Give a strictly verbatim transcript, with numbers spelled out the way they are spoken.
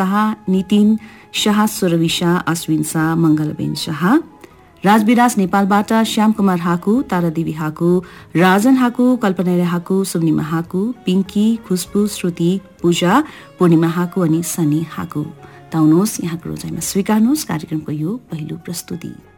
शाह, नितिन शाह, सुरवि शाह, अश्विन शाह, मङ्गलबेन शाह। राजविराज नेपालबाट श्याम कुमार हाकु, तारादेवी हाकु, राजन हाकु, कल्पना हाकु, सुम्निमा हाकु, पिङ्की, खुशबु, श्रुति, पूजा, पूर्णिमा हाकु अनि सनी हाकु। ताउनुहोस् यहाँको रोजाइमा स्वीकार्नुहोस् कार्यक्रमको यो पहिलो प्रस्तुति।